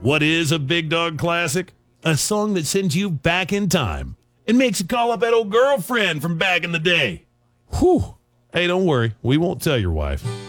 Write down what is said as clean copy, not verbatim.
What is a Big Dog classic? A song that sends you back in time and makes you call up that old girlfriend from back in the day. Whew. Hey, don't worry. We won't tell your wife.